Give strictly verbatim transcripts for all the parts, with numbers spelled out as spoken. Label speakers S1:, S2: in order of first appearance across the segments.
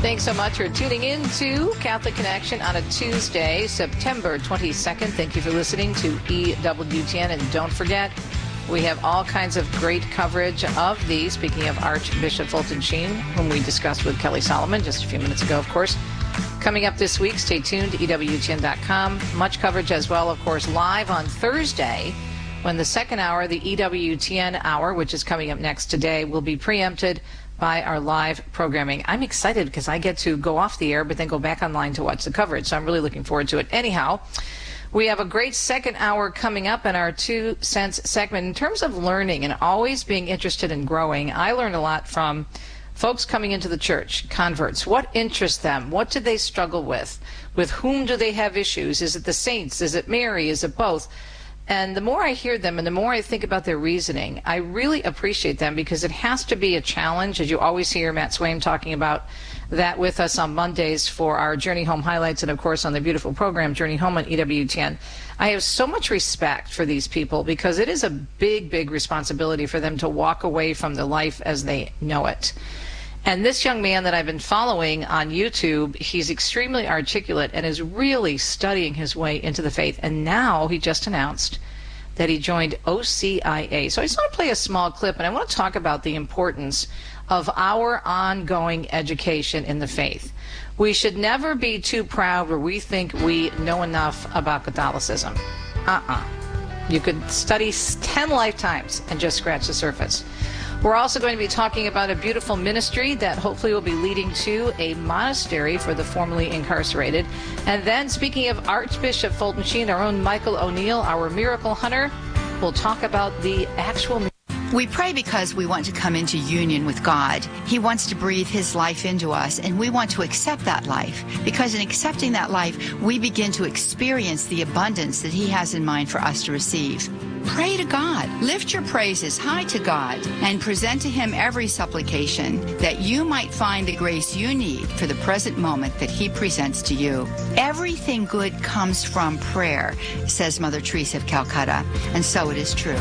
S1: Thanks so much for tuning in to Catholic Connection on a Tuesday, September twenty-second. Thank you for listening to E W T N. And don't forget, we have all kinds of great coverage of the, speaking of Archbishop Fulton Sheen, whom we discussed with Kelly Solomon just a few minutes ago, of course. Coming up this week, stay tuned to E W T N dot com. Much coverage as well, of course, live on Thursday, when the second hour, the E W T N hour, which is coming up next today, will be preempted by our live programming. I'm excited because I get to go off the air but then go back online to watch the coverage, so I'm really looking forward to it. Anyhow, we have a great second hour coming up in our Two Cents segment. In terms of learning and always being interested in growing, I learned a lot from folks coming into the church, converts. What interests them? What do they struggle with? With whom do they have issues? Is it the saints? Is it Mary? Is it both? And the more I hear them and the more I think about their reasoning, I really appreciate them, because it has to be a challenge, as you always hear Matt Swaim talking about that with us on Mondays for our Journey Home highlights, and of course on the beautiful program Journey Home on E W T N. I have so much respect for these people, because it is a big, big responsibility for them to walk away from the life as they know it. And this young man that I've been following on YouTube, he's extremely articulate and is really studying his way into the faith. And now he just announced that he joined O C I A. So I just want to play a small clip, and I want to talk about the importance of our ongoing education in the faith. We should never be too proud where we think we know enough about Catholicism. Uh-uh. You could study ten lifetimes and just scratch the surface. We're also going to be talking about a beautiful ministry that hopefully will be leading to a monastery for the formerly incarcerated. And then, speaking of Archbishop Fulton Sheen, our own Michael O'Neill, our miracle hunter, will talk about the actual.
S2: We pray because we want to come into union with God. He wants to breathe His life into us, and we want to accept that life, because in accepting that life, we begin to experience the abundance that He has in mind for us to receive. Pray to God. Lift your praises high to God and present to Him every supplication, that you might find the grace you need for the present moment that He presents to you. Everything good comes from prayer, says Mother Teresa of Calcutta, and so it is true.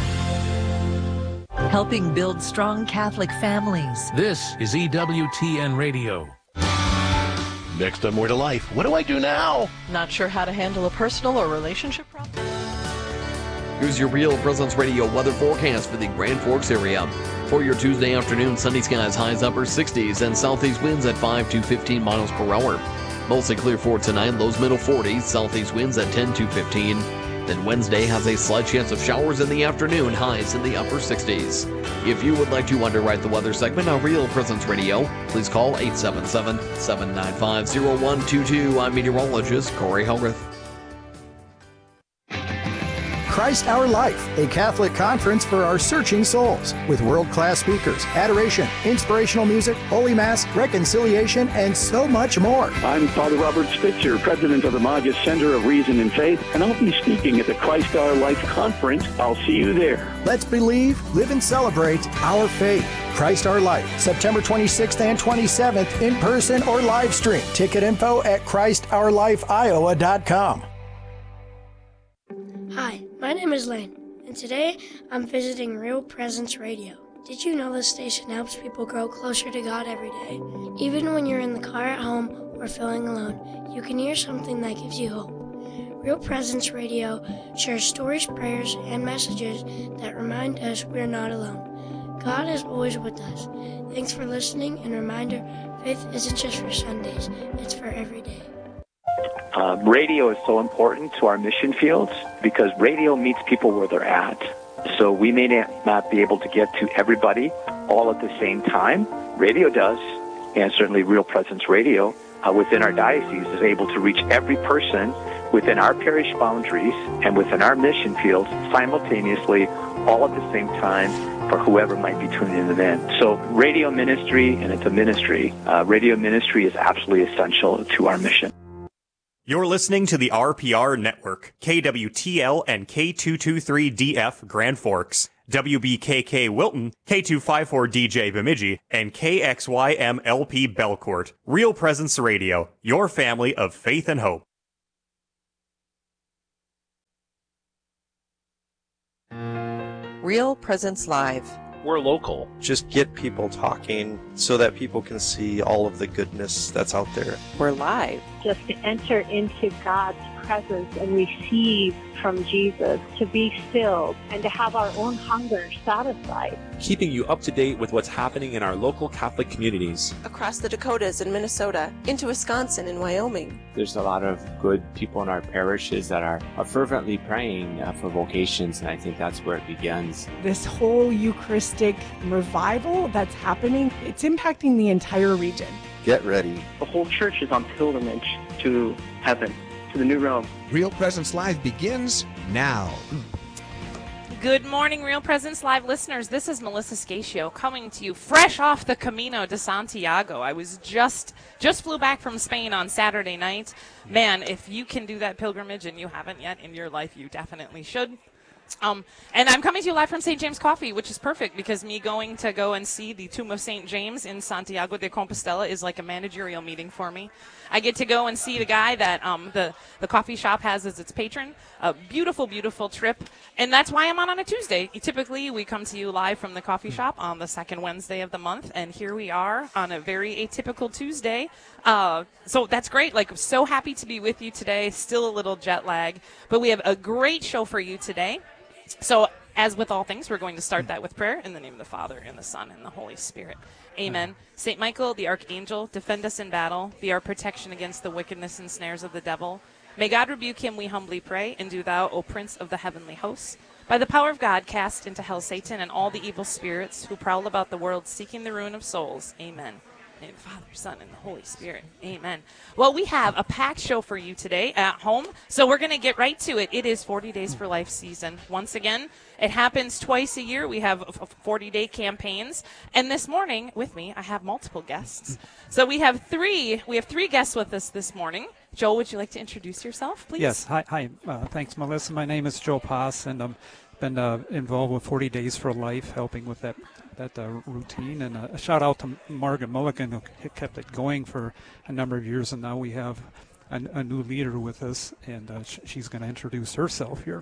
S3: Helping build strong Catholic families.
S4: This is E W T N Radio. Next on More to Life, what do I do now?
S5: Not sure how to handle a personal or relationship problem?
S6: Here's your Real Presence Radio weather forecast for the Grand Forks area. For your Tuesday afternoon, sunny skies, highs upper sixties, and southeast winds at five to fifteen miles per hour. Mostly clear for tonight, lows middle forties, southeast winds at ten to fifteen. Then Wednesday has a slight chance of showers in the afternoon, highs in the upper sixties. If you would like to underwrite the weather segment on Real Presence Radio, please call eight seven seven, seven nine five, zero one two two. I'm meteorologist Corey Helgreth.
S7: Christ Our Life, a Catholic conference for our searching souls, with world-class speakers, adoration, inspirational music, Holy Mass, reconciliation, and so much more.
S8: I'm Father Robert Spitzer, president of the Magus Center of Reason and Faith, and I'll be speaking at the Christ Our Life conference. I'll see you there.
S7: Let's believe, live, and celebrate our faith. Christ Our Life, September twenty-sixth and twenty-seventh, in person or live stream. Ticket info at Christ Our Life Iowa dot com.
S9: Hi, my name is Lane, and today I'm visiting Real Presence Radio. Did you know this station helps people grow closer to God every day? Even when you're in the car at home or feeling alone, you can hear something that gives you hope. Real Presence Radio shares stories, prayers, and messages that remind us we're not alone. God is always with us. Thanks for listening, and reminder, faith isn't just for Sundays, it's for every day.
S10: Uh, radio is so important to our mission fields because radio meets people where they're at. So we may not be able to get to everybody all at the same time. Radio does, and certainly Real Presence Radio uh, within our diocese is able to reach every person within our parish boundaries and within our mission fields simultaneously, all at the same time, for whoever might be tuning in. So radio ministry, and it's a ministry, uh, radio ministry is absolutely essential to our mission.
S11: You're listening to the R P R Network, K W T L and K two twenty-three D F Grand Forks, W B K K Wilton, K two fifty-four D J Bemidji, and K X Y M L P Belcourt. Real Presence Radio, your family of faith and hope.
S5: Real Presence Live,
S12: We're local. Just get people talking so that people can see all of the goodness that's out there.
S5: We're live.
S13: Just to enter into God's presence and receive from Jesus, to be filled and to have our own hunger satisfied.
S14: Keeping you up to date with what's happening in our local Catholic communities.
S5: Across the Dakotas and Minnesota, into Wisconsin and Wyoming.
S15: There's a lot of good people in our parishes that are, are fervently praying uh, for vocations, and I think that's where it begins.
S16: This whole Eucharistic revival that's happening, it's impacting the entire region.
S12: Get ready.
S17: The whole church is on pilgrimage to heaven, to the new realm.
S18: Real Presence Live begins now.
S19: Good morning, Real Presence Live listeners. This is Melissa Scatio coming to you fresh off the Camino de Santiago. I was just just flew back from Spain on Saturday night. Man, if you can do that pilgrimage and you haven't yet in your life, you definitely should. Um, and I'm coming to you live from Saint James Coffee, which is perfect because me going to go and see the Tomb of Saint James in Santiago de Compostela is like a managerial meeting for me. I get to go and see the guy that um, the, the coffee shop has as its patron. A beautiful, beautiful trip. And that's why I'm on on a Tuesday. Typically, we come to you live from the coffee shop on the second Wednesday of the month. And here we are on a very atypical Tuesday. Uh, so that's great. Like, so happy to be with you today. Still a little jet lag. But we have a great show for you today. So, as with all things, we're going to start that with prayer in the name of the Father, and the Son, and the Holy Spirit. Amen. Saint Michael, the Archangel, defend us in battle. Be our protection against the wickedness and snares of the devil. May God rebuke him, we humbly pray. And do thou, O Prince of the heavenly hosts, by the power of God, cast into hell Satan and all the evil spirits who prowl about the world seeking the ruin of souls. Amen. In the Father, Son, and the Holy Spirit. Amen. Well, we have a packed show for you today at home, so we're going to get right to it. It is forty Days for Life season. Once again, it happens twice a year. We have forty-day campaigns, and this morning, with me, I have multiple guests. So we have three. We have three guests with us this morning. Joel, would you like to introduce yourself, please?
S20: Yes. Hi. Hi. Uh, thanks, Melissa. My name is Joel Pass, and I've been uh, involved with forty Days for Life, helping with that that uh, routine. And uh, a shout out to Margaret Mulligan, who kept it going for a number of years, and now we have a, a new leader with us, and uh, sh- she's going to introduce herself here.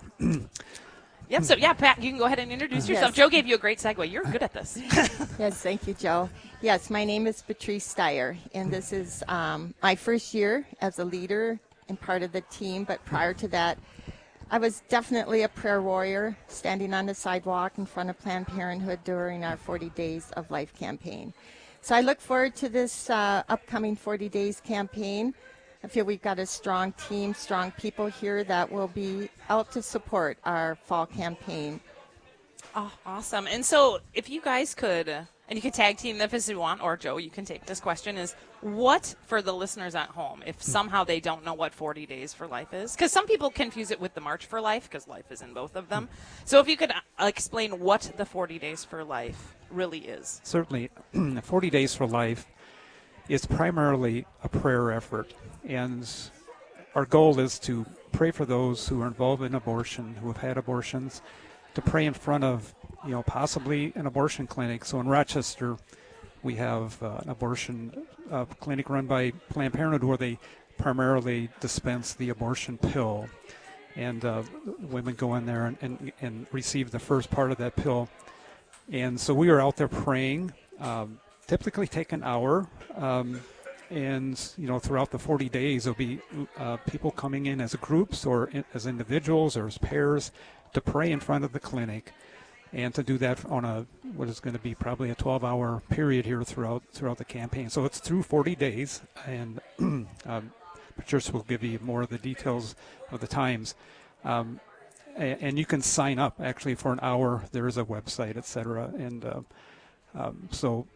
S19: Yep, so yeah, Pat, you can go ahead and introduce yourself.
S21: Yes.
S19: Joe gave you a great segue. You're good at this.
S21: Yes, thank you, Joe. Yes, my name is Patrice Steyer, and this is um, my first year as a leader and part of the team, but prior to that, I was definitely a prayer warrior, standing on the sidewalk in front of Planned Parenthood during our forty Days of Life campaign. So I look forward to this uh, upcoming forty Days campaign. I feel we've got a strong team, strong people here that will be out to support our fall campaign.
S19: Oh, awesome. And so if you guys could, uh, and you can tag team this if you want, or Joe, you can take this question, is what, for the listeners at home, if somehow they don't know what forty Days for Life is? Because some people confuse it with the March for Life, because life is in both of them. So if you could uh, explain what the forty Days for Life really is.
S20: Certainly. forty Days for Life is primarily a prayer effort, and our goal is to pray for those who are involved in abortion, who have had abortions, to pray in front of, you know, possibly an abortion clinic. So in Rochester, we have uh, an abortion uh, clinic run by Planned Parenthood where they primarily dispense the abortion pill. And uh, women go in there and, and, and receive the first part of that pill. And so we are out there praying, um, typically take an hour. Um, and, you know, throughout the forty days, there'll be uh, people coming in as groups or in, as individuals or as pairs to pray in front of the clinic, and to do that on a what is going to be probably a twelve-hour period here throughout throughout the campaign. So it's through forty days, and um, Patricia will give you more of the details of the times. Um, and, and you can sign up actually for an hour. There is a website, et cetera. And uh, um, so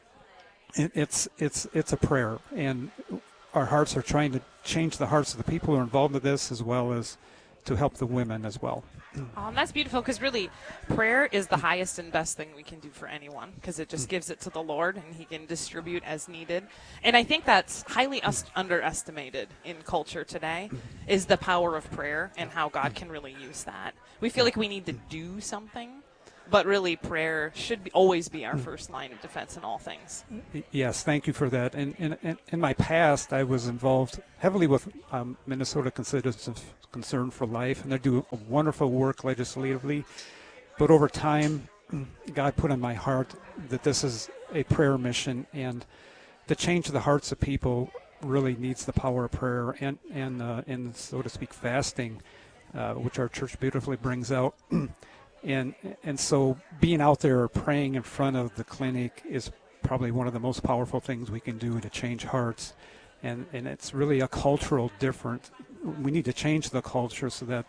S20: it, it's it's it's a prayer, and our hearts are trying to change the hearts of the people who are involved in this, as well as to help the women as well.
S19: Um, that's beautiful, because really, prayer is the highest and best thing we can do for anyone, because it just gives it to the Lord, and he can distribute as needed. And I think that's highly us- underestimated in culture today, is the power of prayer and how God can really use that. We feel like we need to do something, but really prayer should be, always be our first line of defense in all things.
S20: Yes, thank you for that. And in, in, in my past, I was involved heavily with um, Minnesota Citizens Concern for Life, and they do a wonderful work legislatively. But over time, God put in my heart that this is a prayer mission, and to change the hearts of people really needs the power of prayer and, and, uh, and so to speak, fasting, uh, which our church beautifully brings out. and and so being out there praying in front of the clinic is probably one of the most powerful things we can do to change hearts. And, and it's really a cultural difference. We need to change the culture so that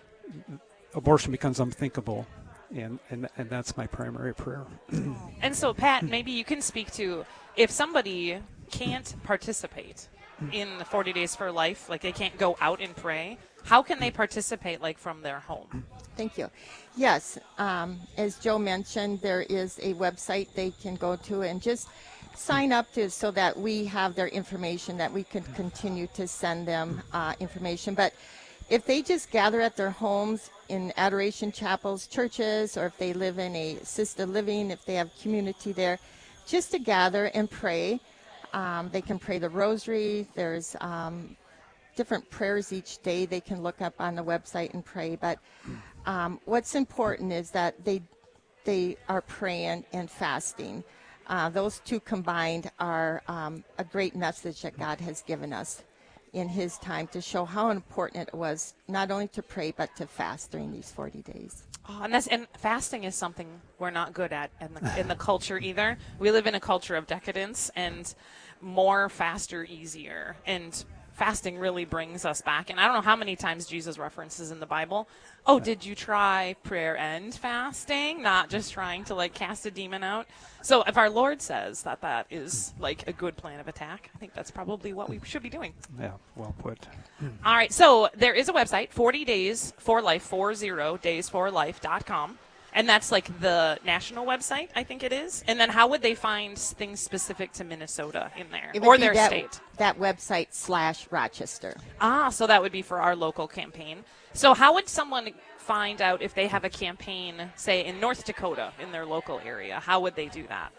S20: abortion becomes unthinkable. And, and, and that's my primary prayer.
S19: And so, Pat, maybe you can speak to if somebody can't participate in the forty Days for Life, like they can't go out and pray, how can they participate, like, from their home?
S21: Thank you. Yes, um, as Joe mentioned, there is a website they can go to and just sign up to so that we have their information, that we can continue to send them uh, information. But if they just gather at their homes, in adoration chapels, churches, or if they live in a assisted living, if they have community there, just to gather and pray. Um, they can pray the rosary. There's um, different prayers each day they can look up on the website and pray. But um, what's important is that they they are praying and fasting. Uh, those two combined are um, a great message that God has given us in his time to show how important it was not only to pray but to fast during these forty days.
S19: Oh, and that's and fasting is something we're not good at in the, in the culture either. We live in a culture of decadence and more, faster, easier. And fasting really brings us back. And I don't know how many times Jesus references in the Bible, oh, did you try prayer and fasting? Not just trying to, like, cast a demon out. So if our Lord says that that is, like, a good plan of attack, I think that's probably what we should be doing.
S20: Yeah, well put.
S19: All right, so there is a website, forty Days for Life, forty days for life dot com. And that's like the national website, I think it is. And then how would they find things specific to Minnesota in there,
S21: It would
S19: or
S21: be
S19: their
S21: that,
S19: state?
S21: That website slash Rochester.
S19: Ah, so that would be for our local campaign. So how would someone find out if they have a campaign, say, in North Dakota, in their local area? How would they do that?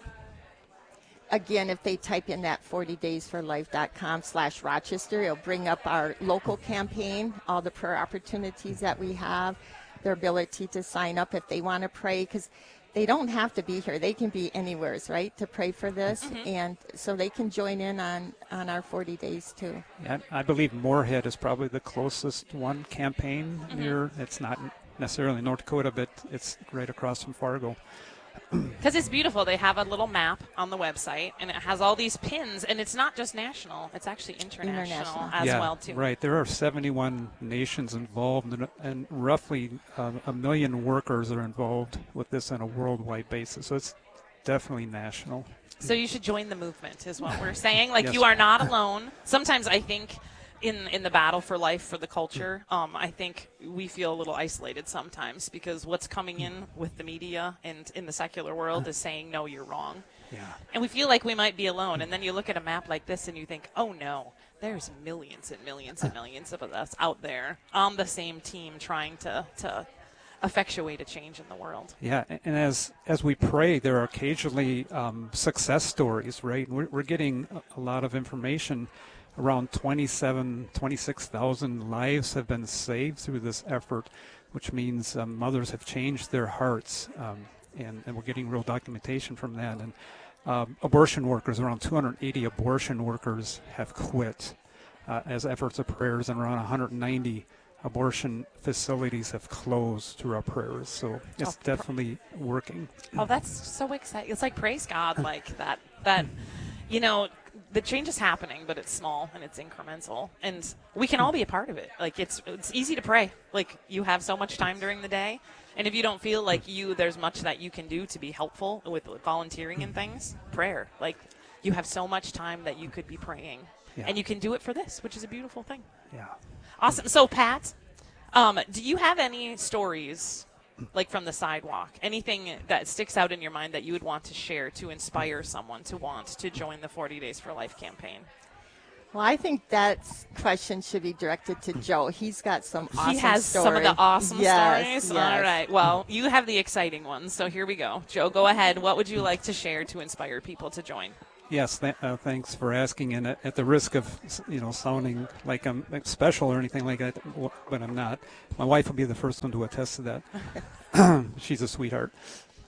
S21: Again, if they type in that forty days for life dot com slash Rochester, it'll bring up our local campaign, all the prayer opportunities that we have, their ability to sign up if they want to pray, because they don't have to be here. They can be anywhere, right, to pray for this. Mm-hmm. And so they can join in on, on our forty days, too.
S20: Yeah, I believe Moorhead is probably the closest one campaign mm-hmm. near. It's not necessarily North Dakota, but it's right across from Fargo.
S19: Because it's beautiful. They have a little map on the website, and it has all these pins, and it's not just national. It's actually international, international. as
S20: yeah,
S19: well, too.
S20: Right. There are seventy-one nations involved, and, and roughly uh, a million workers are involved with this on a worldwide basis. So it's definitely national.
S19: So you should join the movement is what we're saying. Like,
S20: yes.
S19: You are not alone. Sometimes I think in in the battle for life for the culture, um, I think we feel a little isolated sometimes because what's coming in with the media and in the secular world is saying, no, you're wrong.
S20: Yeah.
S19: And we feel like we might be alone. And then you look at a map like this and you think, oh, no, there's millions and millions and millions of us out there on the same team trying to, to effectuate a change in the world.
S20: Yeah, and as as we pray, there are occasionally um, success stories, right? We're, we're getting a lot of information. Around twenty-seven, twenty-six thousand lives have been saved through this effort, which means um, mothers have changed their hearts, um, and, and we're getting real documentation from that. And um, abortion workers, around two hundred eighty abortion workers have quit uh, as efforts of prayers, and around one hundred ninety abortion facilities have closed through our prayers. So it's oh, definitely working.
S19: Oh, that's so exciting. It's like, praise God, like that, that, you know, the change is happening, but it's small and it's incremental, and we can all be a part of it. Like, it's it's easy to pray. Like, you have so much time during the day, and if you don't feel like you there's much that you can do to be helpful with, with volunteering and things, prayer. Like, you have so much time that you could be praying, yeah. and you can do it for this, which is a beautiful thing.
S20: Yeah.
S19: Awesome. So, Pat, um, do you have any stories, like from the sidewalk, anything that sticks out in your mind that you would want to share to inspire someone to want to join the forty Days for Life campaign?
S21: Well, I think that question should be directed to Joe. He's got some awesome
S19: He has
S21: stories.
S19: some of the awesome
S21: yes,
S19: stories?
S21: Yes.
S19: All right. Well, you have the exciting ones, so here we go. Joe, go ahead. What would you like to share to inspire people to join?
S20: Yes, th- uh, thanks for asking. And at the risk of, you know, sounding like I'm special or anything like that, but I'm not. My wife will be the first one to attest to that. She's a sweetheart.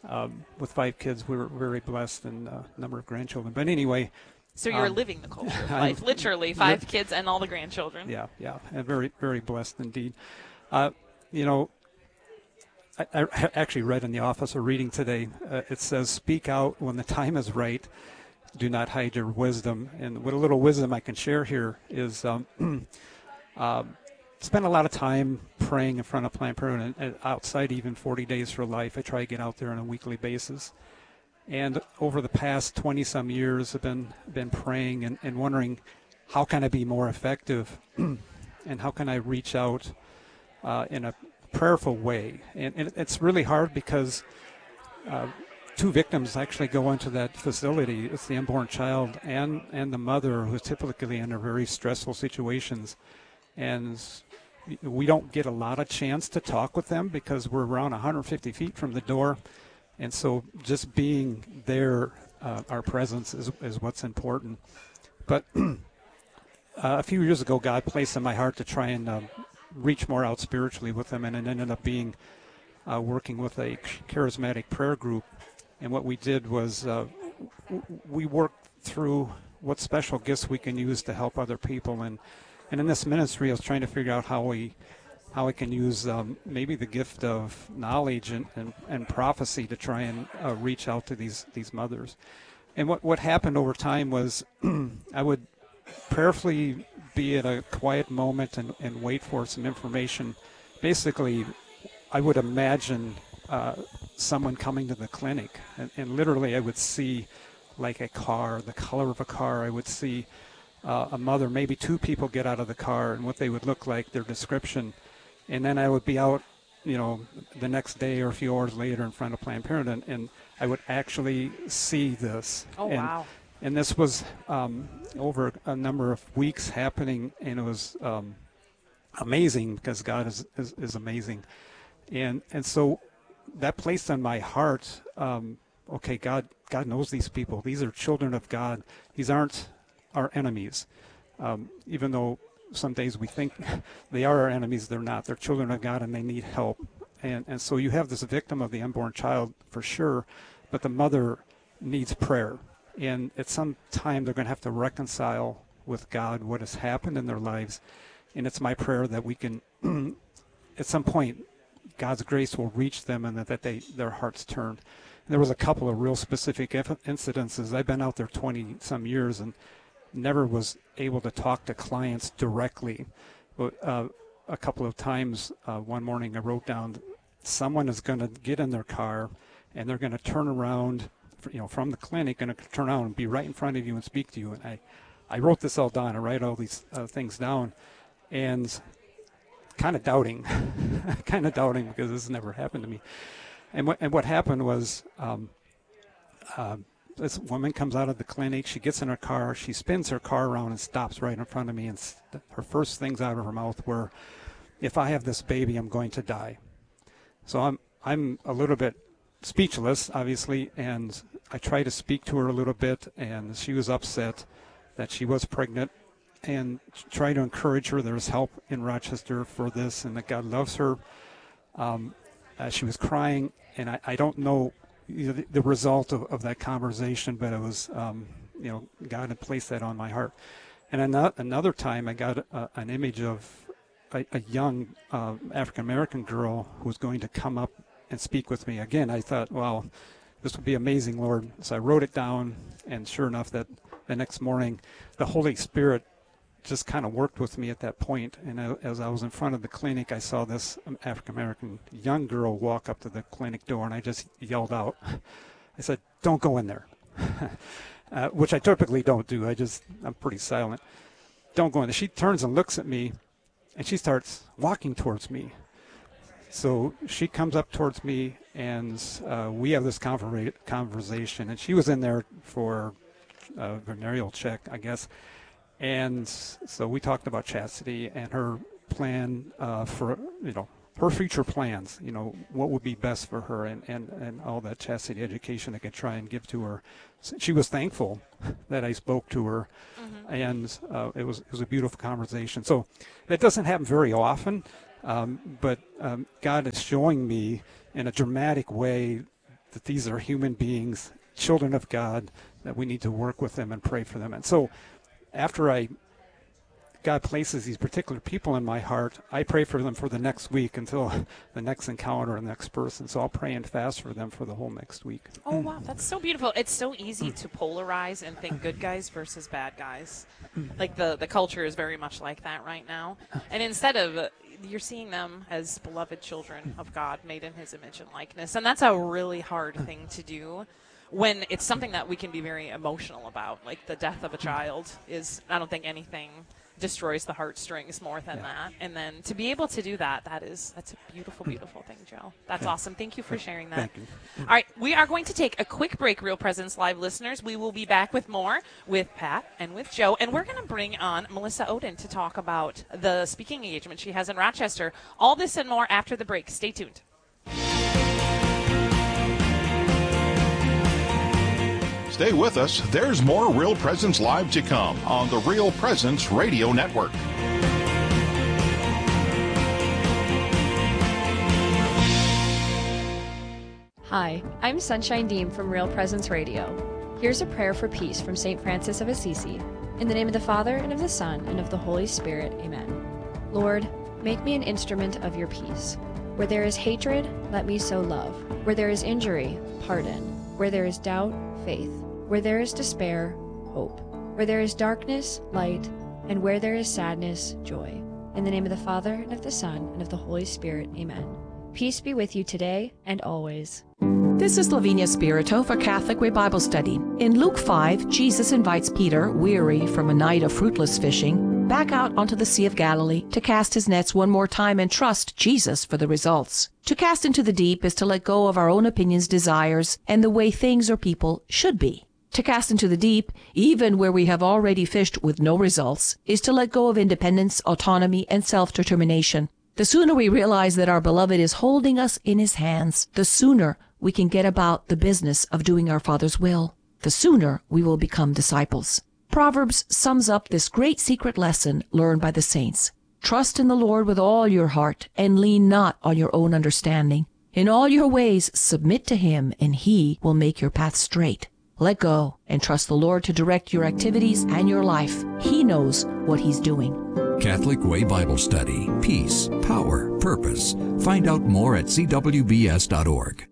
S20: um, with five kids, we were very blessed and a number of grandchildren. But anyway.
S19: So you're
S20: um,
S19: living the culture of life, literally, five
S20: li-
S19: kids and all the grandchildren.
S20: Yeah, yeah, and very, very blessed indeed. Uh, you know, I, I actually read in the office a reading today. Uh, it says, "Speak out when the time is right. Do not hide your wisdom." And what a little wisdom I can share here is, um, uh, spend a lot of time praying in front of Planned Parenthood and outside even forty days for Life. I try to get out there on a weekly basis. And over the past twenty-some years, I've been been praying and, and wondering, how can I be more effective, and how can I reach out uh, in a prayerful way? And, and it's really hard because uh, two victims actually go into that facility. It's the unborn child and, and the mother, who's typically under very stressful situations. And we don't get a lot of chance to talk with them because we're around one hundred fifty feet from the door. And so just being there, uh, our presence is, is what's important. But uh, a few years ago, God placed in my heart to try and um, reach more out spiritually with them, and it ended up being uh, working with a charismatic prayer group. And what we did was uh, w- we worked through what special gifts we can use to help other people. And, and in this ministry, I was trying to figure out how we how I can use um, maybe the gift of knowledge and, and, and prophecy to try and uh, reach out to these, these mothers. And what, what happened over time was I would prayerfully be at a quiet moment and, and wait for some information. Basically, I would imagine uh, someone coming to the clinic, and, and literally I would see like a car, the color of a car. I would see uh, a mother, maybe two people get out of the car and what they would look like, their description. And then I would be out, you know, the next day or a few hours later in front of Planned Parenthood, and, and I would actually see this.
S19: Oh,
S20: and,
S19: wow.
S20: And this was um, over a number of weeks happening, and it was um, amazing because God is, is, is amazing. And and so that placed on my heart, um, okay, God, God knows these people. These are children of God. These aren't our enemies, um, even though some days we think they are our enemies. They're not. They're children of God, and they need help. And and so you have this victim of the unborn child for sure, but the mother needs prayer. And at some time they're going to have to reconcile with God what has happened in their lives. And it's my prayer that we can, at some point, God's grace will reach them and that, that they their hearts turn. And there was a couple of real specific incidences. I've been out there twenty-some years and never was able to talk to clients directly. But uh, a couple of times, uh, one morning I wrote down, someone is going to get in their car and they're going to turn around, you know, from the clinic, going to turn around and be right in front of you and speak to you. And I, I wrote this all down. I write all these uh, things down, and kind of doubting, kind of doubting because this has never happened to me. And what and what happened was, um, uh, this woman comes out of the clinic. She gets in her car. She spins her car around and stops right in front of me. And st- her first things out of her mouth were, "If I have this baby, I'm going to die." So I'm I'm a little bit speechless, obviously, and I try to speak to her a little bit, and she was upset that she was pregnant, and try to encourage her. There's help in Rochester for this, and that God loves her. Um, uh, she was crying, and I, I don't know you know, the, the result of, of that conversation, but it was, um, you know, God had placed that on my heart. And another, another time I got a, an image of a, a young uh, African-American girl who was going to come up and speak with me. Again, I thought, well, this would be amazing, Lord. So I wrote it down, and sure enough, that the next morning, the Holy Spirit just kind of worked with me at that point. And I, as I was in front of the clinic, I saw this African-American young girl walk up to the clinic door, and I just yelled out. I said, "Don't go in there," uh, which I typically don't do. I just, I'm pretty silent. "Don't go in there." She turns and looks at me, and she starts walking towards me. So she comes up towards me, and uh, we have this conver- conversation. And she was in there for a venereal check, I guess. And so we talked about chastity and her plan uh, for, you know, her future plans, you know, what would be best for her, and, and, and all that chastity education I could try and give to her. So she was thankful that I spoke to her, mm-hmm. and uh, it was it was a beautiful conversation. So that doesn't happen very often, um, but um, God is showing me in a dramatic way that these are human beings, children of God, that we need to work with them and pray for them. And so after I God places these particular people in my heart, I pray for them for the next week until the next encounter, the next person. So I'll pray and fast for them for the whole next week.
S19: Oh, wow. That's so beautiful. It's so easy to polarize and think good guys versus bad guys. Like the, the culture is very much like that right now. And instead of, uh, you're seeing them as beloved children of God made in his image and likeness. And that's a really hard thing to do when it's something that we can be very emotional about. Like the death of a child is, I don't think anything destroys the heartstrings more than yeah. that. And then to be able to do that, that is, that's a beautiful, beautiful thing, Joe. That's awesome. Thank you for sharing that.
S20: Thank you.
S19: All right, we are going to take a quick break, Real Presence Live listeners. We will be back with more with Pat and with Joe, and we're going to bring on Melissa Ohden to talk about the speaking engagement she has in Rochester. All this and more after the break. Stay tuned.
S1: Stay with us. There's more Real Presence Live to come on the Real Presence Radio Network.
S22: Hi, I'm Sunshine Deem from Real Presence Radio. Here's a prayer for peace from Saint Francis of Assisi. In the name of the Father, and of the Son, and of the Holy Spirit, amen. Lord, make me an instrument of your peace. Where there is hatred, let me sow love. Where there is injury, pardon. Where there is doubt, faith. Where there is despair, hope. Where there is darkness, light. And where there is sadness, joy. In the name of the Father, and of the Son, and of the Holy Spirit, amen. Peace be with you today and always.
S3: This is Lavinia Spirito for Catholic Way Bible Study. In Luke five, Jesus invites Peter, weary from a night of fruitless fishing, back out onto the Sea of Galilee to cast his nets one more time and trust Jesus for the results. To cast into the deep is to let go of our own opinions, desires, and the way things or people should be. To cast into the deep, even where we have already fished with no results, is to let go of independence, autonomy, and self-determination. The sooner we realize that our beloved is holding us in his hands, the sooner we can get about the business of doing our Father's will. The sooner we will become disciples. Proverbs sums up this great secret lesson learned by the saints. Trust in the Lord with all your heart, and lean not on your own understanding. In all your ways submit to him, and he will make your path straight. Let go and trust the Lord to direct your activities and your life. He knows what he's doing.
S23: Catholic Way Bible Study. Peace, power, purpose. Find out more at c w b s dot org.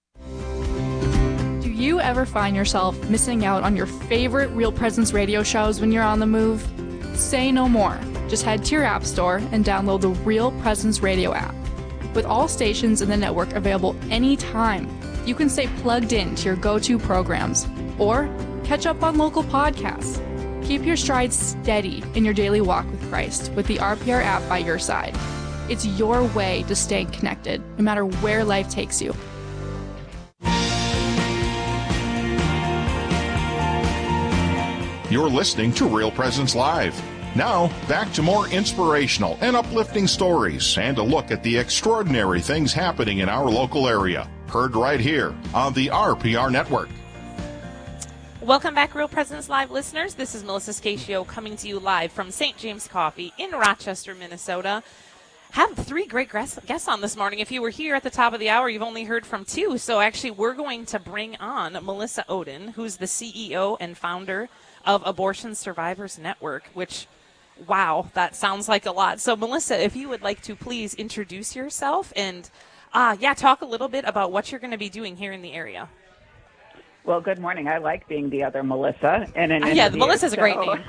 S24: Do you ever find yourself missing out on your favorite Real Presence radio shows when you're on the move? Say no more. Just head to your app store and download the Real Presence Radio app. With all stations in the network available anytime, you can stay plugged in to your go-to programs or catch up on local podcasts. Keep your stride steady in your daily walk with Christ with the R P R app by your side. It's your way to stay connected, no matter where life takes you.
S1: You're listening to Real Presence Live. Now, back to more inspirational and uplifting stories and a look at the extraordinary things happening in our local area. Heard right here on the R P R Network.
S19: Welcome back, Real Presence Live listeners. This is Melissa Scatio coming to you live from Saint James Coffee in Rochester, Minnesota. Have three great guests on this morning. If you were here at the top of the hour, you've only heard from two. So actually, we're going to bring on Melissa Ohden, who's the C E O and founder of Abortion Survivors Network, which, wow, that sounds like a lot. So, Melissa, if you would like to please introduce yourself and, uh, yeah, talk a little bit about what you're going to be doing here in the area.
S25: Well, good morning. I like being the other Melissa in an
S19: uh,
S25: interview.
S19: Yeah, Melissa's so. a great name.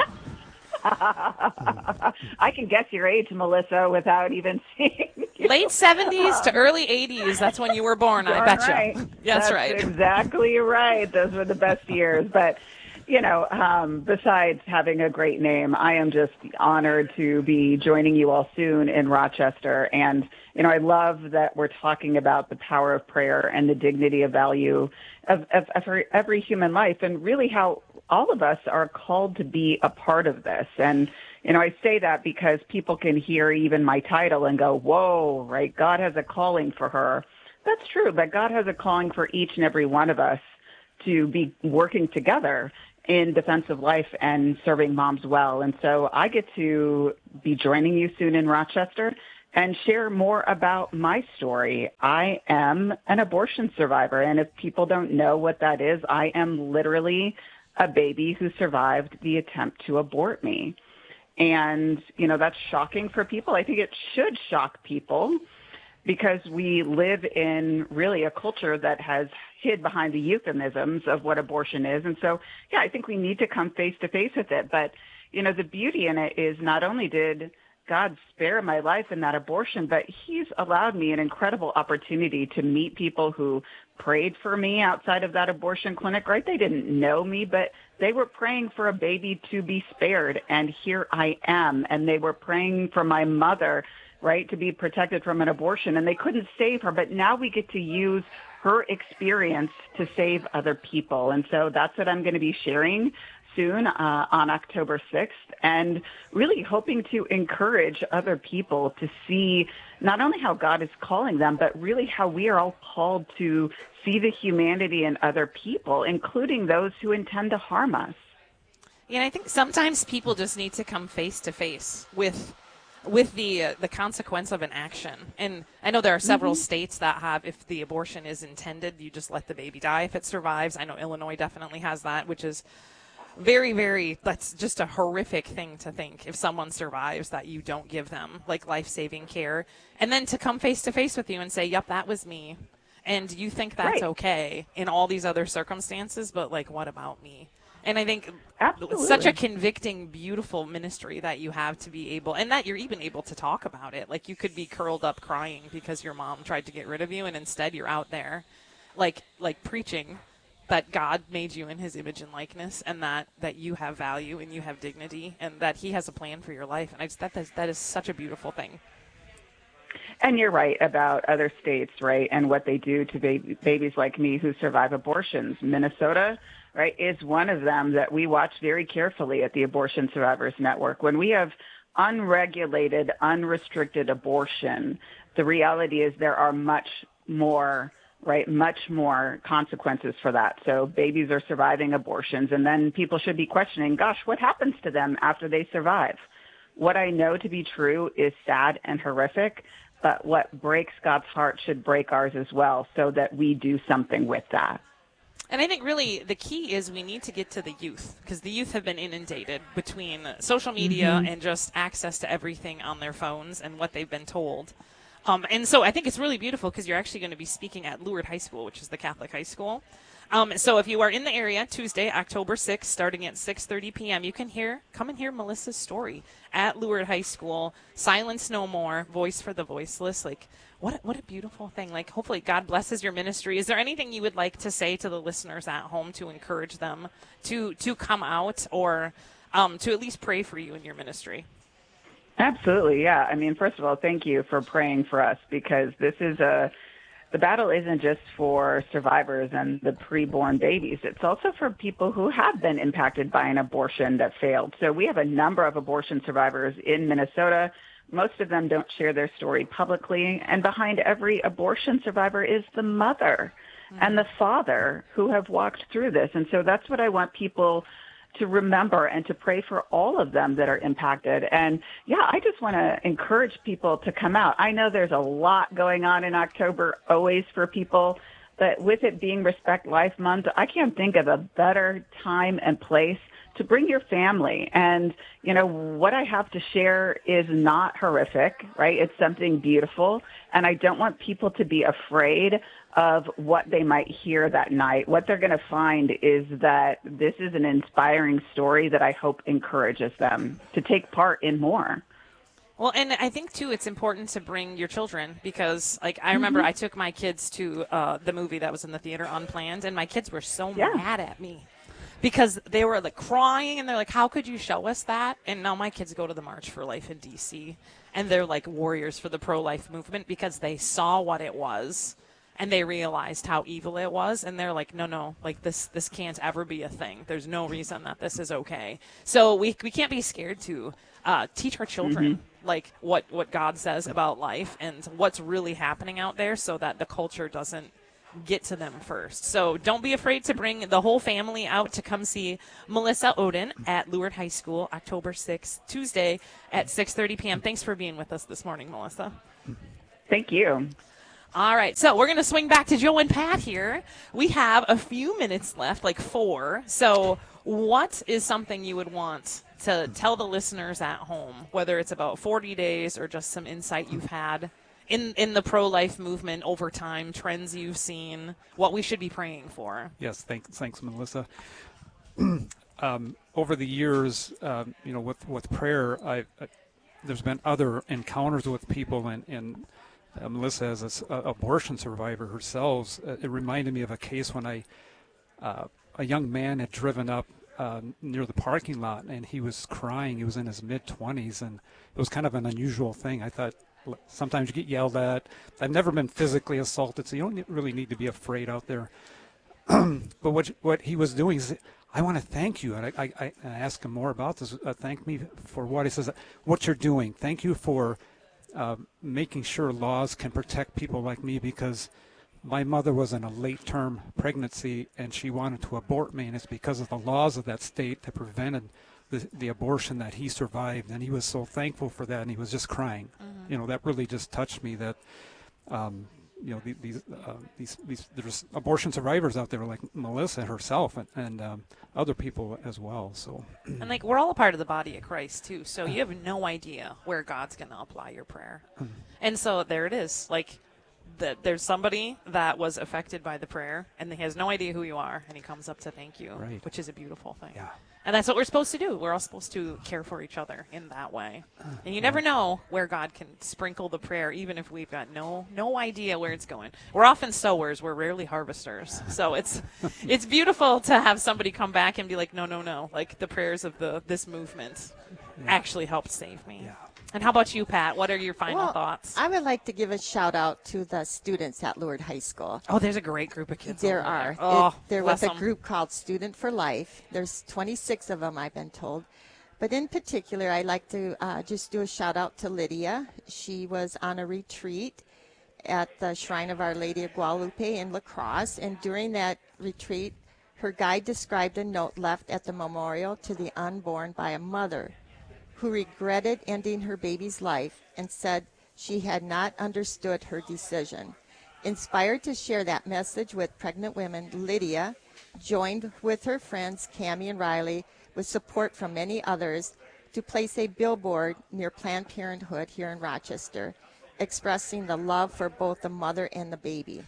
S25: I can guess your age, Melissa, without even seeing you.
S19: Late seventies to early eighties. That's when you were born, I bet
S25: right.
S19: you. That's,
S25: That's
S19: right.
S25: exactly right. Those were the best years. But, you know, um, besides having a great name, I am just honored to be joining you all soon in Rochester. And, you know, I love that we're talking about the power of prayer and the dignity of value of, of, of every human life, and really how all of us are called to be a part of this. And, you know, I say that because people can hear even my title and go, whoa, right, God has a calling for her. That's true, but God has a calling for each and every one of us to be working together in defense of life and serving moms well. And so I get to be joining you soon in Rochester. and share more about my story. I am an abortion survivor, and if people don't know what that is, I am literally a baby who survived the attempt to abort me. And, you know, that's shocking for people. I think it should shock people because we live in really a culture that has hid behind the euphemisms of what abortion is. And so, yeah, I think we need to come face to face with it. But, you know, the beauty in it is not only did God spare my life in that abortion, but he's allowed me an incredible opportunity to meet people who prayed for me outside of that abortion clinic, right? They didn't know me, but they were praying for a baby to be spared. And here I am. And they were praying for my mother, right, to be protected from an abortion. And they couldn't save her, but now we get to use her experience to save other people. And so that's what I'm going to be sharing soon uh, on October sixth, and really hoping to encourage other people to see not only how God is calling them, but really how we are all called to see the humanity in other people, including those who intend to harm us.
S19: Yeah, and I think sometimes people just need to come face to face with with the uh, the consequence of an action. And I know there are several mm-hmm. states that have, if the abortion is intended, you just let the baby die if it survives. I know Illinois definitely has that, which is very, very, that's just a horrific thing to think. If someone survives, that you don't give them like life-saving care. And then to come face to face with you and say, yep, that was me. And you think that's
S25: right.
S19: okay in all these other circumstances, but like, what about me? And I think
S25: Absolutely.
S19: It's such a convicting, beautiful ministry that you have to be able, and that you're even able to talk about it. Like, you could be curled up crying because your mom tried to get rid of you, and instead you're out there like, like preaching that God made you in his image and likeness, and that, that you have value and you have dignity, and that he has a plan for your life. And I just, that, is, that is such a beautiful thing.
S25: And you're right about other states, right, and what they do to baby, babies like me who survive abortions. Minnesota, right, is one of them that we watch very carefully at the Abortion Survivors Network. When we have unregulated, unrestricted abortion, the reality is there are much more right, much more consequences for that. So babies are surviving abortions, and then people should be questioning, gosh, what happens to them after they survive? What I know to be true is sad and horrific, but what breaks God's heart should break ours as well, so that we do something with that.
S19: And I think really the key is we need to get to the youth, because the youth have been inundated between social media mm-hmm. and just access to everything on their phones and what they've been told. Um, and so I think it's really beautiful because you're actually going to be speaking at Lourdes High School, which is the Catholic high school. Um, so if you are in the area, Tuesday, October sixth, starting at six thirty p.m., you can hear, come and hear Melissa's story at Lourdes High School. Silence no more, voice for the voiceless. Like, what, what a beautiful thing. Like, hopefully God blesses your ministry. Is there anything you would like to say to the listeners at home to encourage them to, to come out, or um, to at least pray for you in your ministry?
S25: Absolutely, yeah. I mean, first of all, thank you for praying for us, because this is a, the battle isn't just for survivors and the preborn babies. It's also for people who have been impacted by an abortion that failed. So we have a number of abortion survivors in Minnesota. Most of them don't share their story publicly. And behind every abortion survivor is the mother mm-hmm. and the father who have walked through this. And so that's what I want people to remember, and to pray for all of them that are impacted. And yeah, I just want to encourage people to come out. I know there's a lot going on in October always for people, but with it being Respect Life Month, I can't think of a better time and place to bring your family. And, you know, what I have to share is not horrific, right? It's something beautiful. And I don't want people to be afraid of what they might hear that night. What they're going to find is that this is an inspiring story that I hope encourages them to take part in more.
S19: Well, and I think, too, it's important to bring your children, because, like, I remember mm-hmm. I took my kids to uh, the movie that was in the theater, Unplanned, and my kids were so yeah. mad at me because they were, like, crying, and they're like, how could you show us that? And now my kids go to the March for Life in D C, and they're, like, warriors for the pro-life movement because they saw what it was. And they realized how evil it was, and they're like, no, no, like this this can't ever be a thing. There's no reason that this is okay. So we we can't be scared to uh, teach our children mm-hmm. like what, what God says about life and what's really happening out there, so that the culture doesn't get to them first. So don't be afraid to bring the whole family out to come see Melissa Ohden at Lourdes High School, October sixth, Tuesday at six thirty p.m. Thanks for being with us this morning, Melissa.
S25: Thank you.
S19: All right, so we're going to swing back to Joe and Pat here. We have a few minutes left, like four. So what is something you would want to tell the listeners at home, whether it's about forty days or just some insight you've had in, in the pro-life movement over time, trends you've seen, what we should be praying for?
S20: Yes, thanks, thanks Melissa. um, over the years, um, you know, with, with prayer, I, I, there's been other encounters with people, and, and Uh, Melissa, as an abortion survivor herself, uh, it reminded me of a case when I, uh, a young man had driven up uh, near the parking lot, and he was crying. He was in his mid-twenties, and it was kind of an unusual thing. I thought, sometimes you get yelled at. I've never been physically assaulted, so you don't really need to be afraid out there. But what what he was doing is, I want to thank you. And I, I, I asked him more about this. Uh, thank me for what? He says, what you're doing. Thank you for Uh, making sure laws can protect people like me, because my mother was in a late-term pregnancy and she wanted to abort me, and it's because of the laws of that state that prevented the, the abortion that he survived, and he was so thankful for that, and he was just crying. Mm-hmm. You know, that really just touched me, that um, you know, these uh, these these there's abortion survivors out there like Melissa herself, and, and um, other people as well. So,
S19: and like, we're all a part of the body of Christ too. So you have no idea where God's going to apply your prayer, and so there it is. Like, that there's somebody that was affected by the prayer, and he has no idea who you are, and he comes up to thank you,
S20: right.
S19: which is a beautiful thing.
S20: Yeah.
S19: And that's what we're supposed to do. We're all supposed to care for each other in that way. And you never know where God can sprinkle the prayer, even if we've got no no idea where it's going. We're often sowers. We're rarely harvesters. So it's it's beautiful to have somebody come back and be like, no, no, no. Like, the prayers of the this movement yeah. actually helped save me.
S20: Yeah.
S19: And how about you, Pat? What are your final
S21: well,
S19: thoughts?
S21: I would like to give a shout out to the students at Lourdes High School.
S19: Oh, there's a great group of kids.
S21: There
S19: over
S21: are.
S19: There. Oh,
S21: it, they're
S19: bless
S21: with a
S19: them.
S21: group called Student for Life. There's twenty-six of them, I've been told. But in particular, I'd like to uh, just do a shout out to Lydia. She was on a retreat at the Shrine of Our Lady of Guadalupe in La Crosse. And during that retreat, her guide described a note left at the memorial to the unborn by a mother who regretted ending her baby's life and said she had not understood her decision. Inspired to share that message with pregnant women, Lydia joined with her friends Cammie and Riley, with support from many others, to place a billboard near Planned Parenthood here in Rochester, expressing the love for both the mother and the baby.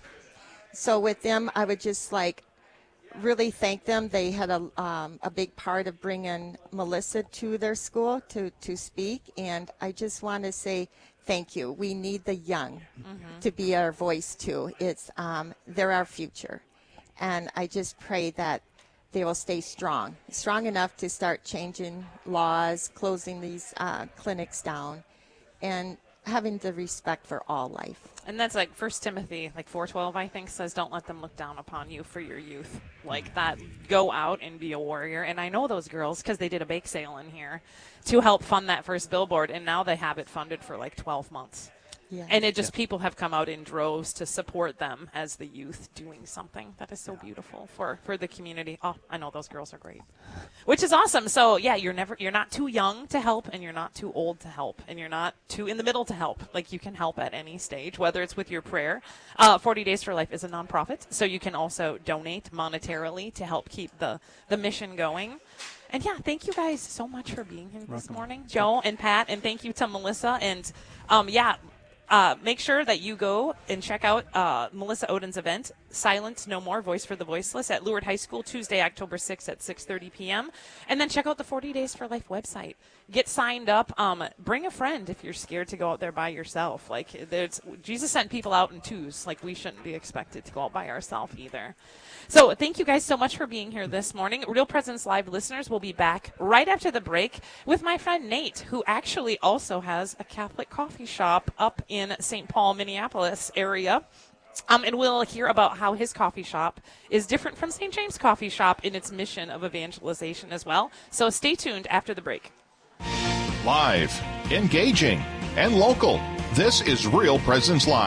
S21: So with them, I would just like really thank them. They had a um, a big part of bringing Melissa to their school to, to speak, and I just want to say thank you. We need the young mm-hmm. to be our voice too. It's um, they're our future, and I just pray that they will stay strong, strong enough to start changing laws, closing these uh, clinics down, and having the respect for all life.
S19: And that's like First Timothy, like four twelve, I think, says, don't let them look down upon you for your youth. Like that, go out and be a warrior. And I know those girls because they did a bake sale in here to help fund that first billboard, and now they have it funded for like twelve months.
S21: Yeah.
S19: And it just,
S20: yeah.
S19: people have come out in droves to support them as the youth doing something that is so yeah. beautiful for, for the community. Oh, I know those girls are great, which is awesome. So yeah, you're never, you're not too young to help, and you're not too old to help, and you're not too in the middle to help. Like, you can help at any stage, whether it's with your prayer. Uh, forty Days for Life is a nonprofit, so you can also donate monetarily to help keep the, the mission going. And yeah, thank you guys so much for being here this
S20: Welcome.
S19: morning, Joe and Pat, and thank you to Melissa. And um, yeah, Uh, make sure that you go and check out uh, Melissa Ohden's event, Silence No More, Voice for the Voiceless, at Lourdes High School, Tuesday, October sixth at six thirty p.m. And then check out the forty Days for Life website. Get signed up. Um, bring a friend if you're scared to go out there by yourself. Like, there's, Jesus sent people out in twos. Like, we shouldn't be expected to go out by ourselves either. So thank you guys so much for being here this morning. Real Presence Live listeners will be back right after the break with my friend Nate, who actually also has a Catholic coffee shop up in Saint Paul, Minneapolis area. Um, and we'll hear about how his coffee shop is different from Saint James Coffee Shop in its mission of evangelization as well. So stay tuned after the break.
S1: Live, engaging, and local. This is Real Presence Live.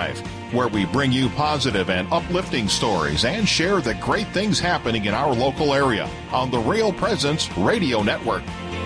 S1: where we bring you positive and uplifting stories and share the great things happening in our local area on the Real Presence Radio Network.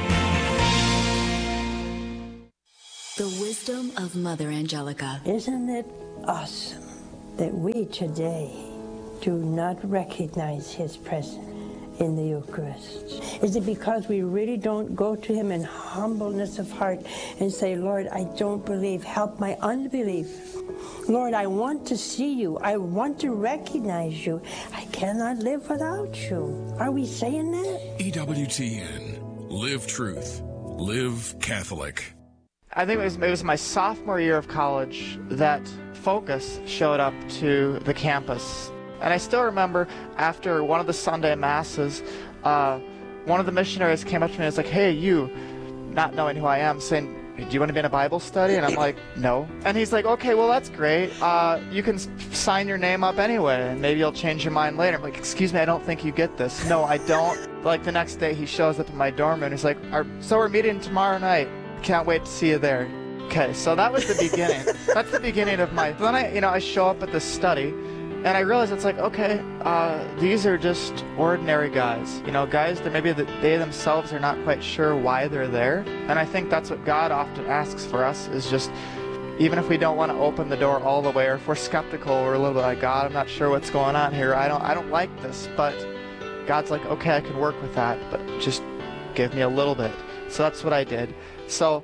S2: The wisdom of Mother Angelica.
S4: Isn't it awesome that we today do not recognize his presence in the Eucharist? Is it because we really don't go to him in humbleness of heart and say, Lord, I don't believe, help my unbelief. Lord, I want to see you. I want to recognize you. I cannot live without you. Are we saying that?
S6: E W T N. Live truth. Live Catholic.
S7: I think it was, it was my sophomore year of college that Focus showed up to the campus. And I still remember after one of the Sunday masses, uh, one of the missionaries came up to me and was like, hey, you, not knowing who I am, saying, do you want to be in a Bible study? And I'm like, no. And he's like, okay, well, that's great. Uh, you can s- sign your name up anyway, and maybe you'll change your mind later. I'm like, excuse me, I don't think you get this. No, I don't. Like, the next day, he shows up in my dorm room, and he's like, Our, so we're meeting tomorrow night. Can't wait to see you there. Okay, so that was the beginning. That's the beginning of my... Then I, you know, I show up at the study, and I realize it's like, okay, uh, these are just ordinary guys. You know, guys that maybe the, they themselves are not quite sure why they're there. And I think that's what God often asks for us, is just, even if we don't want to open the door all the way, or if we're skeptical, we're a little bit like, God, I'm not sure what's going on here. I don't, I don't like this. But God's like, okay, I can work with that, but just give me a little bit. So that's what I did. So,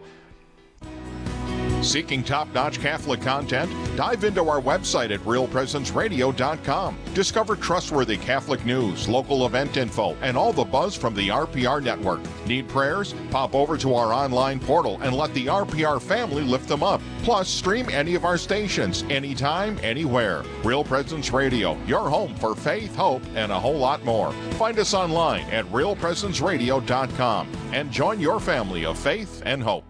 S1: seeking top-notch Catholic content? Dive into our website at real presence radio dot com. Discover trustworthy Catholic news, local event info, and all the buzz from the R P R network. Need prayers? Pop over to our online portal and let the R P R family lift them up. Plus, stream any of our stations, anytime, anywhere. Real Presence Radio, your home for faith, hope, and a whole lot more. Find us online at real presence radio dot com and join your family of faith and hope.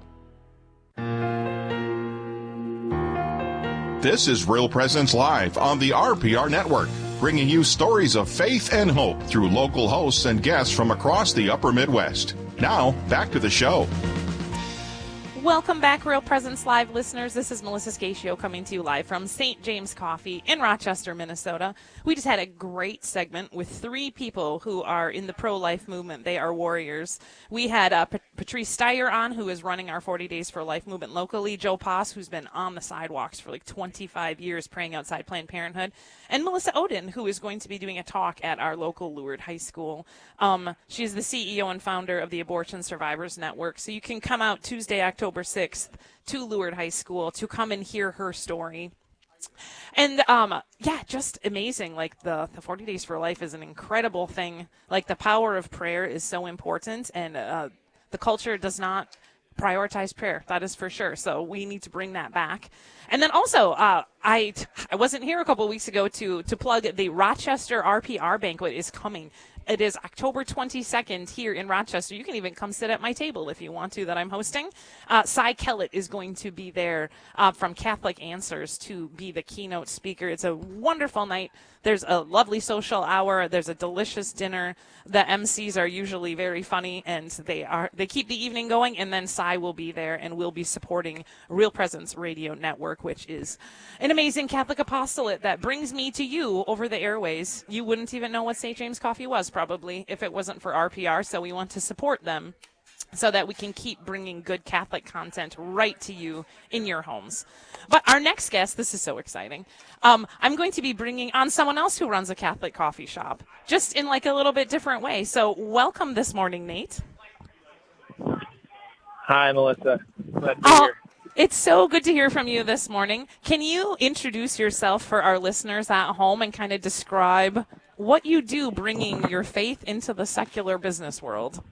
S1: This is Real Presence Live on the R P R Network, bringing you stories of faith and hope through local hosts and guests from across the upper Midwest. Now, back to the show.
S19: Welcome back, Real Presence Live listeners. This is Melissa Scatio coming to you live from Saint James Coffee in Rochester, Minnesota. We just had a great segment with three people who are in the pro-life movement. They are warriors. We had uh, Pat- Patrice Steyer on, who is running our forty Days for Life movement locally. Joe Poss, who's been on the sidewalks for like twenty-five years praying outside Planned Parenthood. And Melissa Oden, who is going to be doing a talk at our local Lourdes High School. Um, she's the C E O and founder of the Abortion Survivors Network. So you can come out Tuesday, October sixth to Lourdes High School to come and hear her story. And, um, yeah, just amazing. Like, the, the forty Days for Life is an incredible thing. Like, the power of prayer is so important, and uh, the culture does not prioritize prayer. That is for sure. So we need to bring that back. And then also, uh, I I wasn't here a couple of weeks ago to, to plug the Rochester R P R banquet is coming. It is October twenty-second here in Rochester. You can even come sit at my table if you want to that I'm hosting. Uh, Cy Kellett is going to be there uh, from Catholic Answers to be the keynote speaker. It's a wonderful night. There's a lovely social hour. There's a delicious dinner. The M Cs are usually very funny, and they are they keep the evening going. And then Cy will be there, and we'll be supporting Real Presence Radio Network, which is an amazing Catholic apostolate that brings me to you over the airways. You wouldn't even know what Saint James Coffee was, probably, if it wasn't for R P R, so we want to support them so that we can keep bringing good Catholic content right to you in your homes. But our next guest, this is so exciting, um, I'm going to be bringing on someone else who runs a Catholic coffee shop, just in like a little bit different way. So welcome this morning, Nate.
S8: Hi, Melissa. Glad to be
S19: Oh,
S8: here.
S19: it's so good to hear from you this morning. Can you introduce yourself for our listeners at home and kind of describe what you do bringing your faith into the secular business world?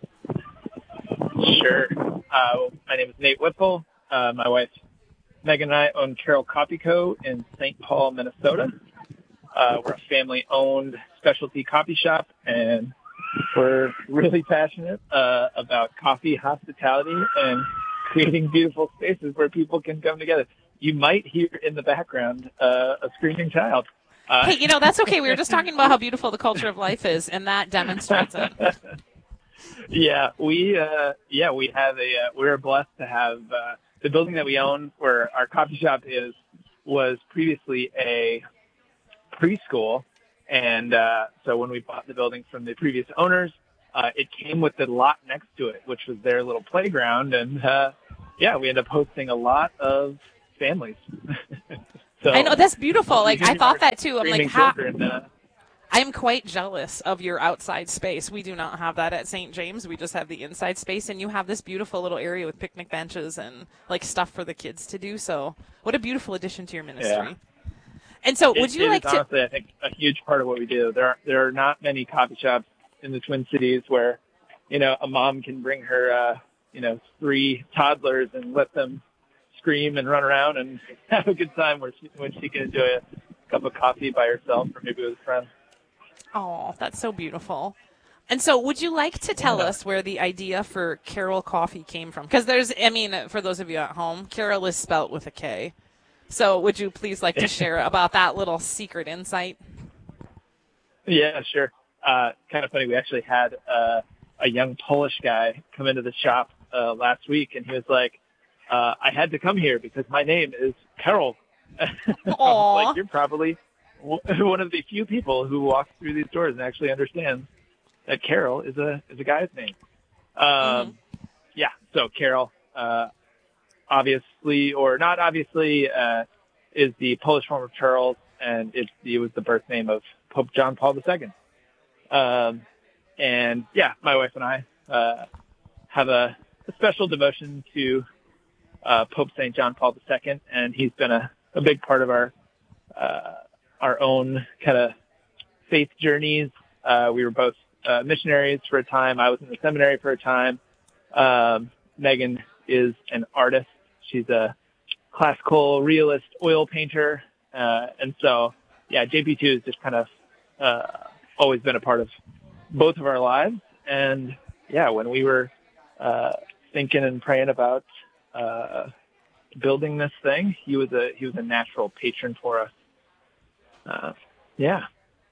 S8: Sure. Uh, my name is Nate Whipple. Uh, my wife, Megan, and I own Carroll Coffee Co. in Saint Paul, Minnesota. Uh, we're a family-owned specialty coffee shop, and we're really passionate uh, about coffee, hospitality, and creating beautiful spaces where people can come together. You might hear in the background uh, a screaming child. Uh,
S19: Hey, you know, that's okay. We were just talking about how beautiful the culture of life is, and that demonstrates it.
S8: Yeah, we uh, yeah we have a uh, we're blessed to have uh, the building that we own, where our coffee shop is, was previously a preschool. And uh, so when we bought the building from the previous owners, uh, it came with the lot next to it, which was their little playground. And, uh, yeah, we ended up hosting a lot of families. So,
S19: I know, that's beautiful. Like, I thought that too. I'm like, how...
S8: Children, uh,
S19: I'm quite jealous of your outside space. We do not have that at Saint James. We just have the inside space, and you have this beautiful little area with picnic benches and, like, stuff for the kids to do. So what a beautiful addition to your ministry.
S8: Yeah.
S19: And so,
S8: It,
S19: would you
S8: it
S19: like
S8: is
S19: to?
S8: honestly, I think, a huge part of what we do. There are there are not many coffee shops in the Twin Cities where, you know, a mom can bring her, uh, you know, three toddlers and let them scream and run around and have a good time, where she, when she can enjoy a cup of coffee by herself or maybe with a friend.
S19: Oh, that's so beautiful. And so, would you like to tell
S8: Yeah.
S19: us where the idea for Carol Coffee came from? Because there's, I mean, for those of you at home, Carol is spelt with a K. So would you please like to share about that little secret insight?
S8: Yeah, sure. Uh, kind of funny. We actually had uh, a young Polish guy come into the shop uh, last week, and he was like, uh, I had to come here because my name is Carol. I was like, you're probably w- one of the few people who walks through these doors and actually understands that Carol is a is a guy's name. Um,
S19: Mm-hmm.
S8: Yeah, so Carol, uh, obviously, or not obviously, uh, is the Polish form of Charles, and it, it was the birth name of Pope John Paul the Second. Um, and yeah, my wife and I uh, have a, a special devotion to uh, Pope Saint John Paul the Second, and he's been a, a big part of our uh, our own kind of faith journeys. Uh, we were both uh, missionaries for a time. I was in the seminary for a time. Um, Megan is an artist. She's a classical realist oil painter. Uh, and so, yeah, J P two has just kind of uh, always been a part of both of our lives. And, yeah, when we were uh, thinking and praying about uh, building this thing, he was a he was a natural patron for us. Uh, yeah.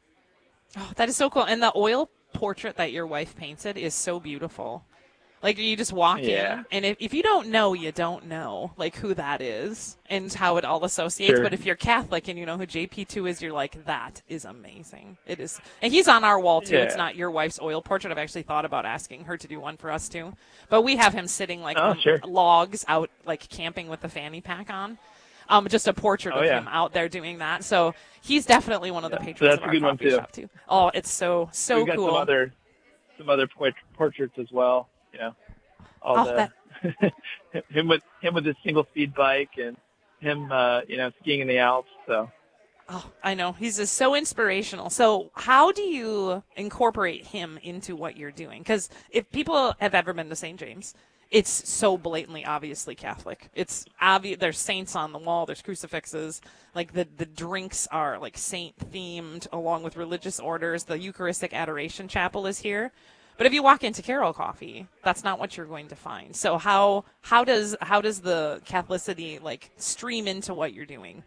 S19: Oh, that is so cool. And the oil portrait that your wife painted is so beautiful. Like, you just walk
S8: Yeah.
S19: in, and if, if you don't know, you don't know, like, who that is and how it all associates.
S8: Sure.
S19: But if you're Catholic and you know who J P two is, you're like, that is amazing. It is. And he's on our wall, too.
S8: Yeah.
S19: It's not your wife's oil portrait. I've actually thought about asking her to do one for us, too. But we have him sitting, like,
S8: Oh,
S19: on
S8: sure.
S19: logs out, like, camping with the fanny pack on. Um, just a portrait
S8: Oh,
S19: of
S8: yeah.
S19: him out there doing that. So he's definitely one of the
S8: So
S19: patrons
S8: that's
S19: of
S8: a
S19: our
S8: good one,
S19: coffee
S8: too.
S19: shop, too. Oh, it's so, so
S8: We've got
S19: cool.
S8: some other some other port- portraits as well. You know, all
S19: Oh,
S8: the him with him with his single speed bike and him, uh, you know, skiing in the Alps. So
S19: Oh, I know. He's just so inspirational. So how do you incorporate him into what you're doing? Because if people have ever been to Saint James, it's so blatantly, obviously Catholic. It's obvious. There's saints on the wall. There's crucifixes. Like the, the drinks are like saint themed along with religious orders. The Eucharistic Adoration Chapel is here. But if you walk into Carol Coffee, that's not what you're going to find. So how how does how does the Catholicity like stream into what you're doing?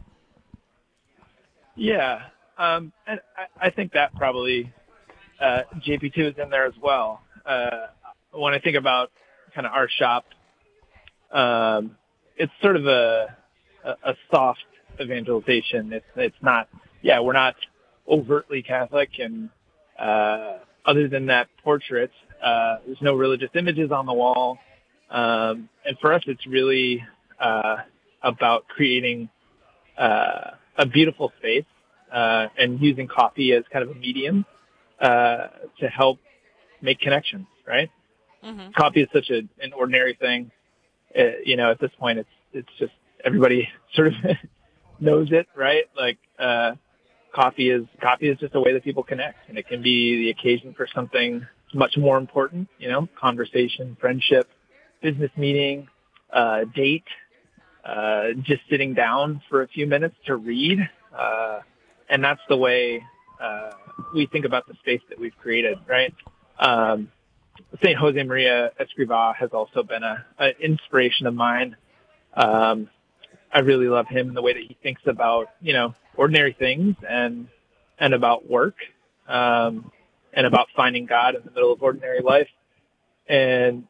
S8: yeah, um, and I, I think that probably uh, J P two is in there as well. Uh, when I think about kind of our shop, um, it's sort of a, a, a soft evangelization. It's it's not, yeah, we're not overtly Catholic, and uh, other than that portrait, uh, there's no religious images on the wall. Um, and for us, it's really uh, about creating uh, a beautiful space uh, and using coffee as kind of a medium uh, to help make connections, right?
S19: Mm-hmm.
S8: Coffee is such a, an ordinary thing. Uh, you know, at this point, it's it's just everybody sort of knows it, right? Like uh, coffee is coffee is just a way that people connect, and it can be the occasion for something much more important. You know, conversation, friendship, business meeting, uh, date, uh, just sitting down for a few minutes to read, uh, and that's the way uh, we think about the space that we've created, right? Um, Saint Jose Maria Escrivá has also been a, an inspiration of mine. Um, I really love him and the way that he thinks about, you know, ordinary things and and about work um, and about finding God in the middle of ordinary life. And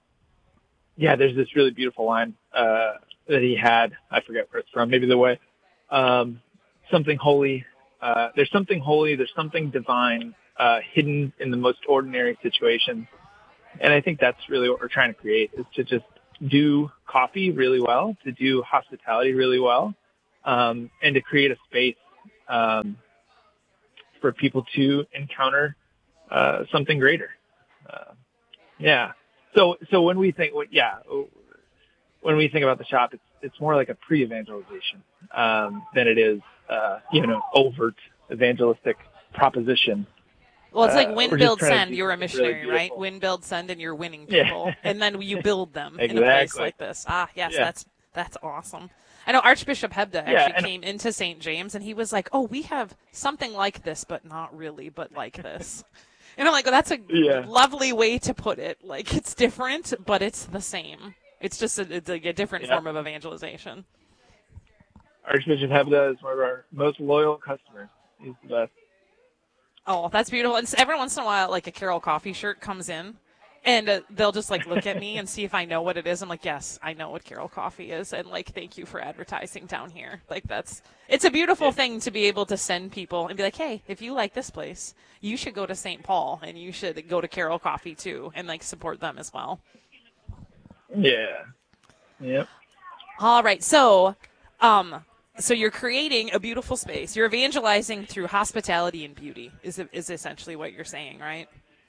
S8: yeah, there's this really beautiful line uh, that he had. I forget where it's from. Maybe the way um, something holy. Uh, there's something holy. There's something divine uh, hidden in the most ordinary situations. And I think that's really what we're trying to create, is to just do coffee really well, to do hospitality really well, um, and to create a space um, for people to encounter uh, something greater. Uh, yeah. So, so when we think, yeah, when we think about the shop, it's it's more like a pre-evangelization um, than it is, uh, you know, overt evangelistic proposition.
S19: Well, it's like
S8: Uh,
S19: win,
S8: we're just
S19: build,
S8: trying to
S19: send.
S8: do
S19: You're a
S8: something
S19: missionary,
S8: really
S19: right?
S8: beautiful.
S19: Win, build, send, and you're winning
S8: Yeah.
S19: people, and then you build them in a place
S8: Exactly.
S19: like this. Ah, yes,
S8: Yeah.
S19: that's that's awesome. I know Archbishop Hebda actually
S8: Yeah, and-
S19: came into Saint James, and he was like, "Oh, we have something like this, but not really, but like this." And I'm like, "Well, that's a
S8: Yeah.
S19: lovely way to put it. Like, it's different, but it's the same. It's just a, it's like a different
S8: Yeah.
S19: form of evangelization."
S8: Archbishop Hebda is one of our most loyal customers. He's the best.
S19: Oh, that's beautiful. And so every once in a while, like a Carol Coffee shirt comes in, and uh, they'll just like look at me and see if I know what it is. I'm like, yes, I know what Carol Coffee is, and like, thank you for advertising down here. Like, that's it's a beautiful thing to be able to send people and be like, hey, if you like this place, you should go to Saint Paul, and you should go to Carol Coffee too, and like support them as well.
S8: Yeah. Yep.
S19: All right, so, um. So you're creating a beautiful space. You're evangelizing through hospitality and beauty is is essentially what you're saying, right?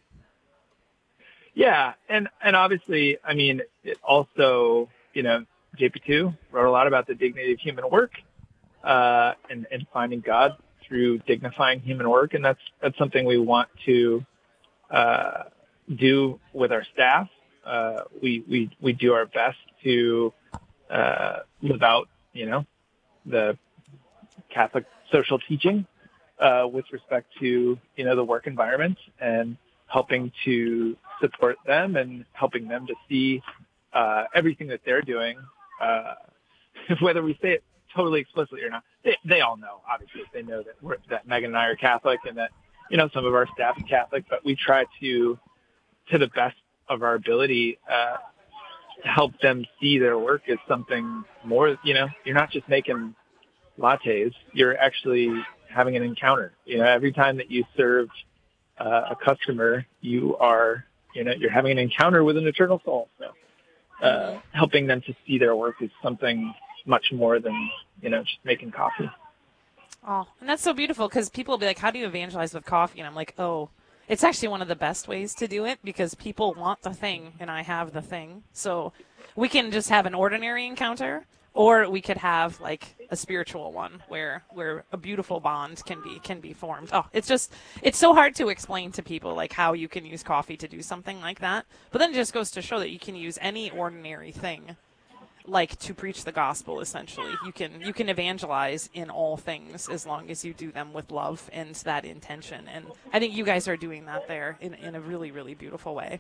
S8: Yeah, and and obviously, I mean, it also, you know, J P two wrote a lot about the dignity of human work, uh, and and finding God through dignifying human work, and that's that's something we want to uh, do with our staff. Uh, we we we do our best to uh, live out, you know, the Catholic social teaching uh, with respect to, you know, the work environment, and helping to support them and helping them to see uh, everything that they're doing, uh, whether we say it totally explicitly or not. They, they all know, obviously. They know that we're, that Megan and I are Catholic, and that, you know, some of our staff is Catholic, but we try to, to the best of our ability, uh, to help them see their work as something more. You know, you're not just making lattes, you're actually having an encounter. You know, every time that you serve uh, a customer, you are, you know, you're having an encounter with an eternal soul. So uh, helping them to see their work is something much more than, you know, just making coffee.
S19: Oh, and that's so beautiful, because people will be like, how do you evangelize with coffee? And I'm like, oh, it's actually one of the best ways to do it, because people want the thing and I have the thing. So we can just have an ordinary encounter, or we could have like a spiritual one where where a beautiful bond can be can be formed. Oh, it's just it's so hard to explain to people like how you can use coffee to do something like that. But then it just goes to show that you can use any ordinary thing like to preach the gospel. Essentially, you can you can evangelize in all things as long as you do them with love and that intention. And I think you guys are doing that there in in a really really beautiful way.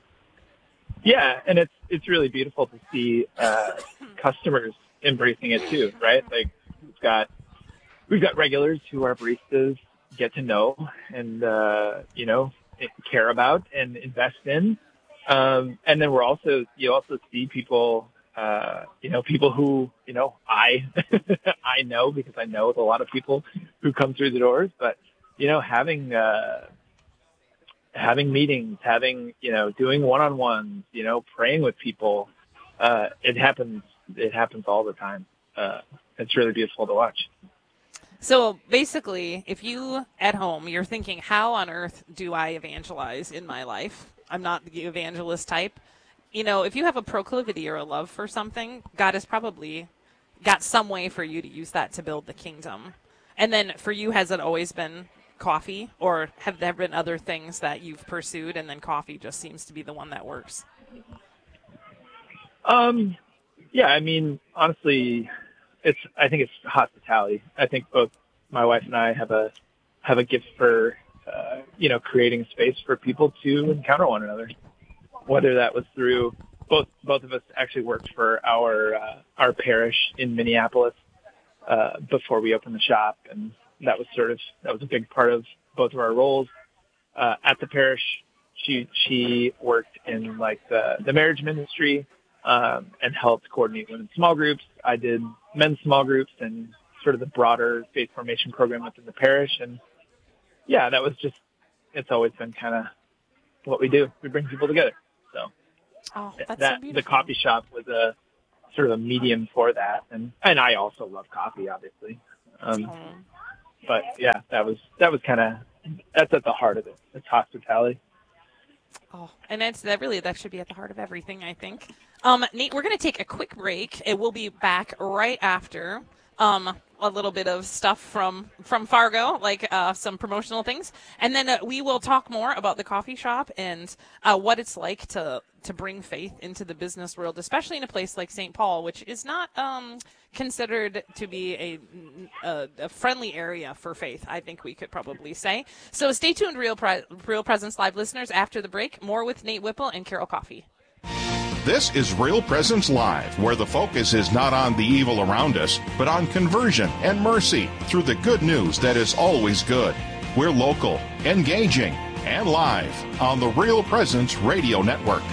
S8: Yeah, and it's it's really beautiful to see uh, customers embracing it too, right? Like we've got we've got regulars who our baristas get to know and uh, you know, care about and invest in, um, and then we're also you also see people. Uh, you know, people who, you know, I, I know because I know a lot of people who come through the doors, but, you know, having, uh, having meetings, having, you know, doing one-on-ones, you know, praying with people, uh, it happens, it happens all the time. Uh, it's really beautiful to watch.
S19: So basically, if you at home, you're thinking, how on earth do I evangelize in my life? I'm not the evangelist type. You know, if you have a proclivity or a love for something, God has probably got some way for you to use that to build the kingdom. And then for you, has it always been coffee, or have there been other things that you've pursued and then coffee just seems to be the one that works?
S8: Um, yeah, I mean, honestly, it's, I think it's hospitality. I think both my wife and I have a, have a gift for, uh, you know, creating space for people to encounter one another. Whether that was through both, both of us actually worked for our, uh, our parish in Minneapolis, uh, before we opened the shop. And that was sort of, that was a big part of both of our roles, uh, at the parish. She, she worked in like the, the marriage ministry, um, and helped coordinate women's small groups. I did men's small groups and sort of the broader faith formation program within the parish. And yeah, that was just, it's always been kind of what we do. We bring people together. So
S19: oh, that's
S8: that,
S19: so
S8: the coffee shop was a sort of a medium for that. And, and I also love coffee, obviously. Um,
S19: oh.
S8: But yeah, that was, that was kind of, that's at the heart of it. It's hospitality.
S19: Oh, and it's that really that should be at the heart of everything, I think. Um, Nate, we're going to take a quick break, and we'll be back right after um, a little bit of stuff from from Fargo, like uh, some promotional things, and then uh, we will talk more about the coffee shop and uh, what it's like to to bring faith into the business world, especially in a place like Saint Paul, which is not um, considered to be a, a, a friendly area for faith, I think we could probably say. So stay tuned, Real, Pre- Real Presence Live listeners. After the break, more with Nate Whipple and Carol Coffey.
S1: This is Real Presence Live, where the focus is not on the evil around us, but on conversion and mercy through the good news that is always good. We're local, engaging, and live on the Real Presence Radio Network.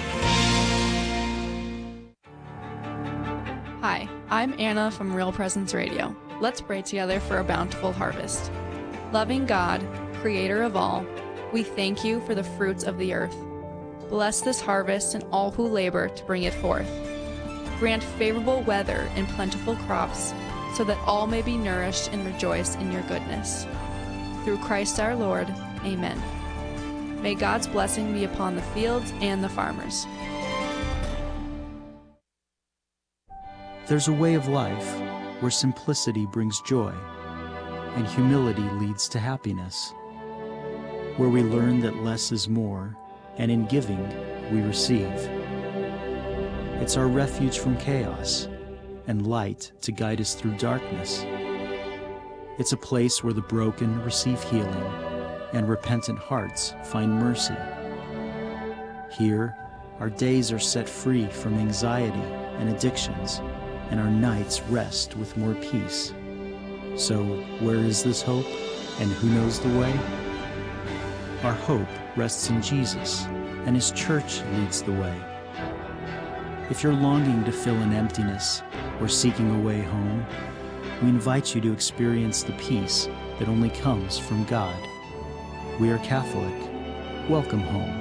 S24: Hi, I'm Anna from Real Presence Radio. Let's pray together for a bountiful harvest. Loving God, creator of all, we thank you for the fruits of the earth. Bless this harvest and all who labor to bring it forth. Grant favorable weather and plentiful crops, so that all may be nourished and rejoice in your goodness. Through Christ our Lord, amen. May God's blessing be upon the fields and the farmers.
S9: There's a way of life where simplicity brings joy and humility leads to happiness, where we learn that less is more, and in giving we receive. It's our refuge from chaos and light to guide us through darkness. It's a place where the broken receive healing and repentant hearts find mercy. Here, our days are set free from anxiety and addictions, and our nights rest with more peace. So, where is this hope, and who knows the way? Our hope rests in Jesus, and His church leads the way. If you're longing to fill an emptiness or seeking a way home, we invite you to experience the peace that only comes from God. We are Catholic. Welcome home.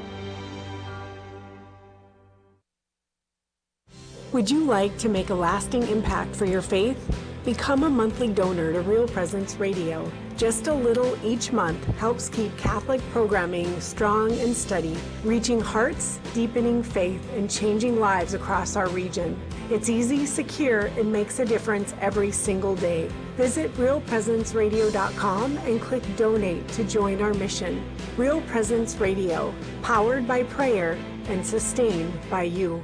S10: Would you like to make a lasting impact for your faith? Become a monthly donor to Real Presence Radio. Just a little each month helps keep Catholic programming strong and steady, reaching hearts, deepening faith, and changing lives across our region. It's easy, secure, and makes a difference every single day. Visit real presence radio dot com and click Donate to join our mission. Real Presence Radio, powered by prayer and sustained by you.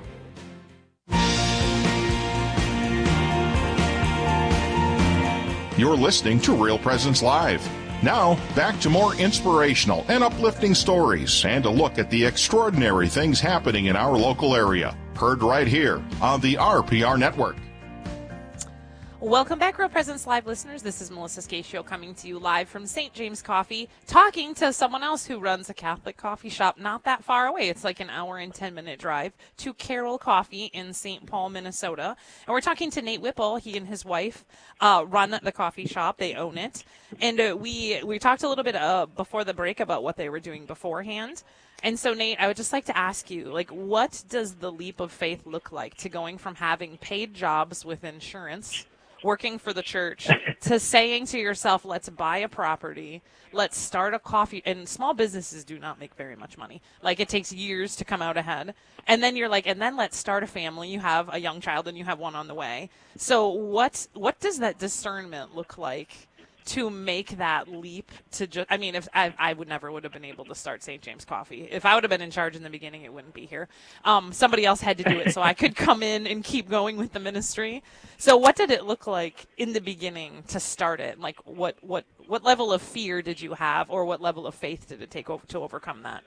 S1: You're listening to Real Presence Live. Now, back to more inspirational and uplifting stories and a look at the extraordinary things happening in our local area. Heard right here on the R P R Network.
S19: Welcome back, Real Presence Live listeners. This is Melissa Scatio coming to you live from Saint James Coffee, talking to someone else who runs a Catholic coffee shop not that far away. It's like an hour and ten minute drive to Carol Coffee in Saint Paul, Minnesota. And we're talking to Nate Whipple. He and his wife uh, run the coffee shop. They own it. And uh, we, we talked a little bit uh, before the break about what they were doing beforehand. And so, Nate, I would just like to ask you, like, what does the leap of faith look like to going from having paid jobs with insurance, working for the church, to saying to yourself, let's buy a property, let's start a coffee, and small businesses do not make very much money. Like, it takes years to come out ahead. And then you're like, and then let's start a family. You have a young child and you have one on the way. So what what does that discernment look like to make that leap to just, I mean, if I, I would never would have been able to start Saint James Coffee. If I would have been in charge in the beginning, it wouldn't be here. Um, somebody else had to do it so I could come in and keep going with the ministry. So what did it look like in the beginning to start it? Like what, what, what level of fear did you have, or what level of faith did it take over to overcome that?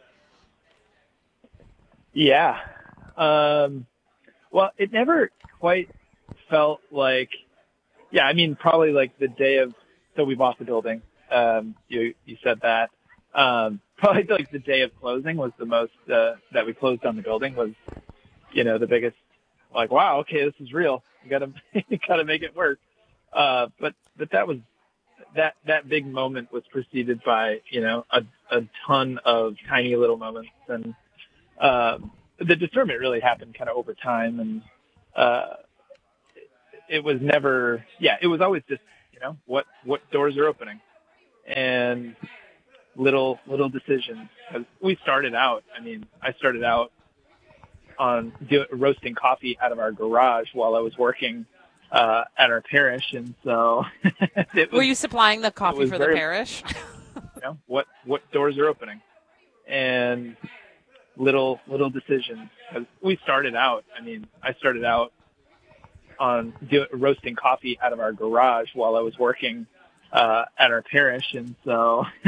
S8: Yeah. Um, well, it never quite felt like, yeah, I mean, probably like the day of, so we bought the building. Um, you, you said that. Um, probably like the day of closing was the most, uh, that we closed on the building was, you know, the biggest, like, wow, okay, this is real. You gotta, you gotta make it work. Uh, but but that was that that big moment was preceded by you know a a ton of tiny little moments, and uh, the discernment really happened kind of over time, and uh, it was never yeah it was always just you know what what doors are opening, and little little decisions. 'Cause we started out. I mean, I started out on do, roasting coffee out of our garage while I was working uh, at our parish, and so it was,
S19: were you supplying the coffee for
S8: very,
S19: the parish?
S8: you know what what doors are opening, and little little decisions. 'Cause we started out. I mean, I started out on do, roasting coffee out of our garage while I was working uh, at our parish, and so